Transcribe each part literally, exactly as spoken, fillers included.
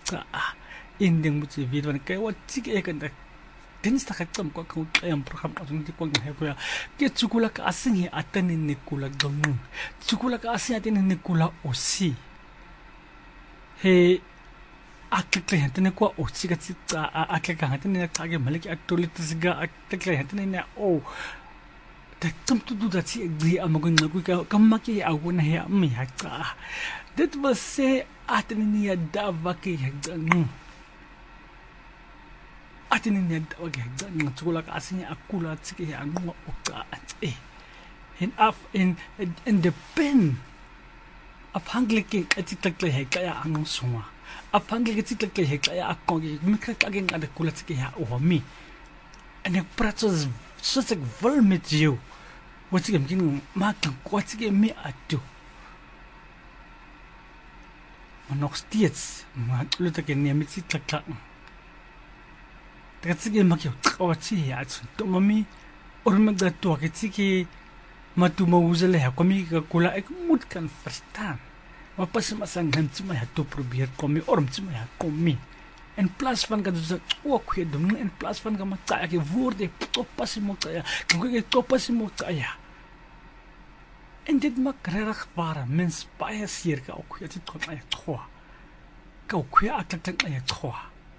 ka inding mu ti video ka wa tsike e ka nda din sta ka tsam ko ka ka program ka ndi ko ngi ko ya ke tsukula ka asingi atani nikula gong tsukula ka asingi atani nikula osi he akle hantene kwa osi ka tsitsa akle ka hantene na tsage maliki atoli tsiga akle hantene na o ta tsam tu du da tsi gri amago ngaku ka kamaki awuna he mi ha ka dit was se atani ni da vaki ha gong atini ne dawage dan tsula ka asinya akula tsike ya ngwa oka e in af in in the pen aphanglike atitakle he kaya ang sunga aphanglike atitakle he kaya akonge mikra kage ngada kula tsike ya o mi and ek pratos such a vol met you what's game kin mak ko tsike mi atu maar nog steeds maar lutte ke ne mit tsitakla Tsike makyo tawatsi ya to mami or magda to ke tsike matuma uzele ha komi ka kula ek mut kan verstaan wapas masang hantsima ya to probeer komi or mtsima ya komi en plus van ka dus ook hier doen en plus van ka matsa ke woorde to pasimo ya kan ke to pasimo ya en dit mak reg bare mens baie seer ka ook dit kom ay twa ka ook hier aktak ay twa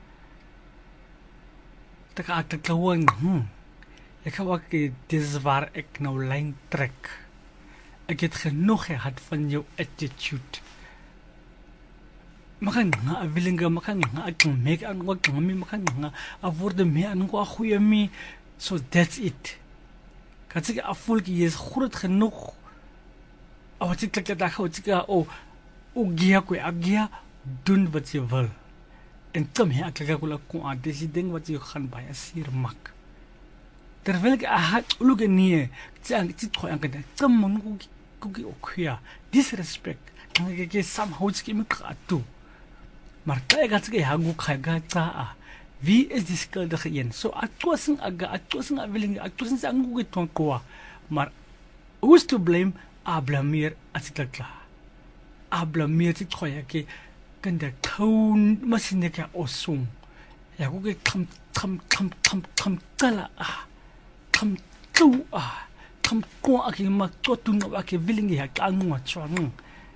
Taka akta klawang hmm. Ek wou ek dis waar ek nou lyn trek. Ek het genoeg gehad van jou attitude. Makan nga avilinga makan nga ek make an wag nga mi makan nga avorde me an go goeie mi so that's it. Katsike afvoel ki is groot genoeg. Wat ek klink dat ek het o o gia ko agia doen wat jy wil. En kom hier ek kyk hoe kom aan dis die ding wat jy gaan baie seer maak. Terwyl ek het look nie, sien dit gooi aan kan. Kom man koekie ook ja. Disrespect. Dan ek ek somehow skien met toe. Maar kyk as ek hangu khaga tsa. Wie is die skuldige een? So atwasing aga atwasing willing atwasing sang goed ton kwa. Maar who's to blame? A blameer as dit klaar. A blameer dit gooi ek 근데 톤 마신네가 오송 야구게 탐탐탐탐탐 깔아 탐뚜아 탐꼬아기 막 또뚜노 아게 빌링이 야 깡와 촤응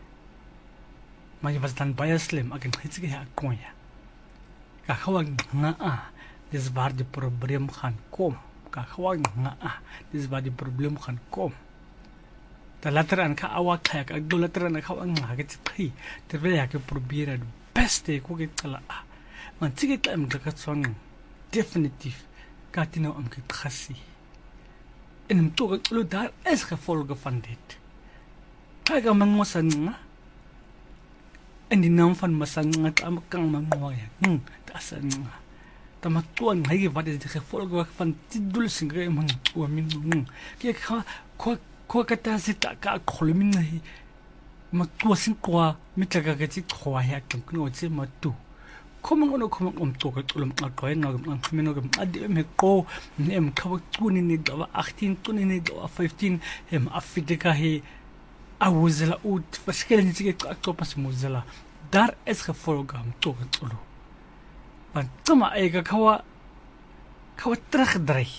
많이 봤단 바이슬렘 아게 hit게 야 꼬야 ka khawang nga a dis waar die probleem gaan kom ka khawang nga a dis waar die probleem gaan kom Ta later aan ka awa kaya ka do later aan ka ang ngagit pri terwyl ek probeer het beste ko ke kala want sige tlam ka song definitief ka tino am ke khasi en mto ka lo daar is gevolge van dit kaya man mo san nga en die naam van masang nga am kang mangwa ya hm tasan nga tamatuan ngai wat is die gevolge van dit doel singre man o min ke ka ko ko kata sita ka kholomin nahi matwa sin kwa mitlaga ka ti khwa ya kno tse matu komang ono komang om to ka tulum ka ko na ngam khmeno ngam adi me ko nem ka tuni ni dawa eighteen tuni ni dawa fifteen hem afidika he awuzela ut verschillende dinge ka to pas muzela daar is gevolge om to ka tulu want tama ega kawa kawa terugdry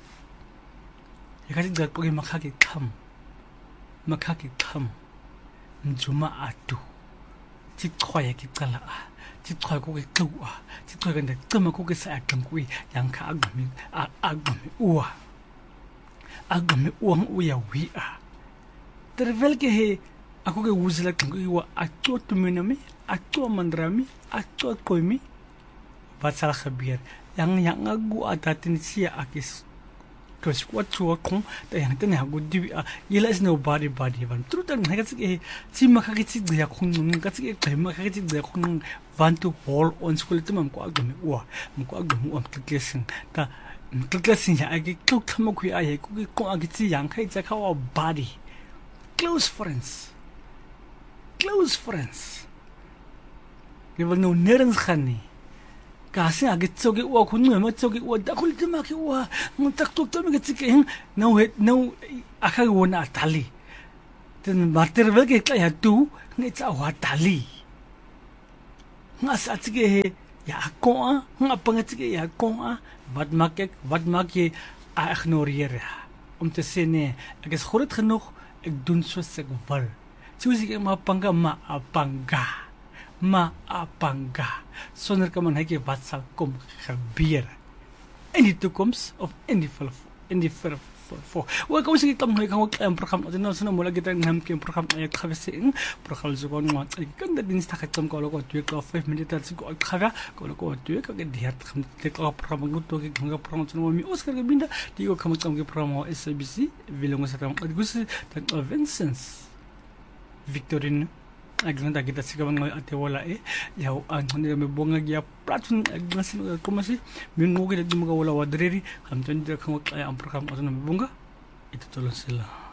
jy kan dit dat probeer makaki kam makaki kam njuma atu ti khoya ki qala ti khoya ko ke tluwa ti khoya nda tsama ko ke sa akam ku yang ka agami agami uwa agami uwa uya wi a terwyl ke he ako ke wuzela ko iwa ato tuminami ato mandrami ato koimi wat sal gebeur yang yang agu atatin siya akis Because what to come, the young thing I would do, you let nobody body one. True, then I get a Simaki, the Yakun, got a Makati, the Yakun, want to hold on school to Mquagum or Mquagum of the lesson. The lesson I get cooked Moki, I could go against the young kids like our body. Close friends. Close friends. You will know Nerens honey. Kasi agit sogi wa kunu ma sogi wa dakul timaki wa mutak tok to mi gitsike no het no akag wona tali ten marter wel ke ya tu ni tsa wa tali nga sa tsige he ya ko a nga pangatsige ya ko a wat maak ek wat maak jy a ignoreer om te sê nee ek is groot genoeg ek doen soos ek wil soos ek maar panga ma apanga ma apanga sonder kan man hy wat sal kom gebeur in die toekoms of in die in die vir voor wa kom sing tam hoy kan ook 'n program at nou sino mo lagi tang nam ke program ay khavesing program zo kon mo kan da dinsdag at tam ko lo ko two ko five minutes at ko khava ko lo ko two ka ke dihat kham te ko program ngut to ke nga program sino mi oscar ke binda di ko kam kam ke program S B C vilong sa tam gus tan Vincent Victorine agenda kita sigawan ng ate wala eh yaw ang hindi kami bungag ya platform agnasin ko masi min mo gid di mga wala wadriri kam tan di ka ang program ato na bunga ito tulong sila